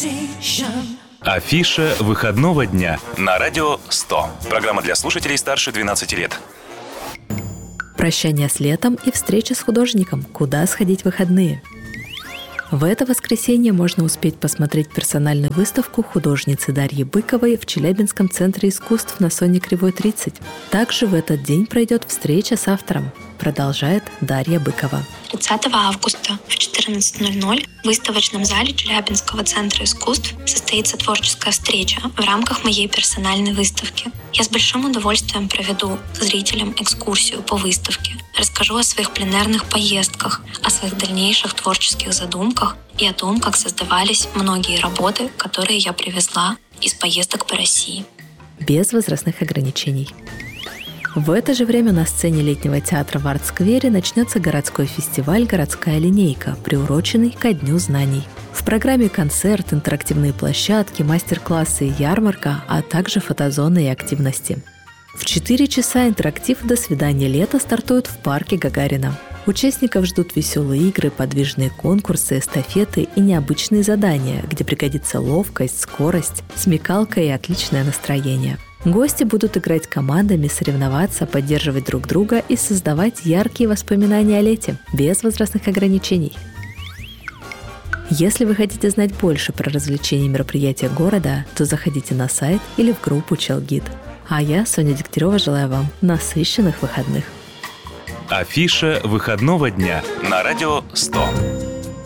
Афиша выходного дня на радио 100. Программа для слушателей старше 12 лет. Прощание с летом и встреча с художником. Куда сходить в выходные? В это воскресенье можно успеть посмотреть персональную выставку художницы Дарьи Быковой в Челябинском центре искусств на Соне Кривой 30. Также в этот день пройдет встреча с автором. Продолжает Дарья Быкова. 30 августа в 14:00 в выставочном зале Челябинского центра искусств состоится творческая встреча в рамках моей персональной выставки. Я с большим удовольствием проведу зрителям экскурсию по выставке, расскажу о своих пленэрных поездках, о своих дальнейших творческих задумках и о том, как создавались многие работы, которые я привезла из поездок по России. Без возрастных ограничений. В это же время на сцене летнего театра в арт-сквере начнется городской фестиваль «Городская линейка», приуроченный ко Дню знаний. В программе концерт, интерактивные площадки, мастер-классы и ярмарка, а также фотозоны и активности. В 4 часа интерактив «До свидания, лето» стартует в парке Гагарина. Участников ждут веселые игры, подвижные конкурсы, эстафеты и необычные задания, где пригодится ловкость, скорость, смекалка и отличное настроение. Гости будут играть командами, соревноваться, поддерживать друг друга и создавать яркие воспоминания о лете, без возрастных ограничений. Если вы хотите знать больше про развлечения и мероприятия города, то заходите на сайт или в группу Челгид. А я, Соня Дегтярева, желаю вам насыщенных выходных. Афиша выходного дня на радио 100.